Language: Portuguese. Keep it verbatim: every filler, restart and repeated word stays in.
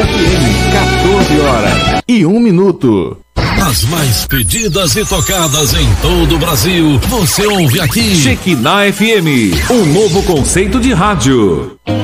F M, quatorze horas e um minuto. As mais pedidas e tocadas em todo o Brasil, você ouve aqui. Shekinah F M, um novo conceito de rádio.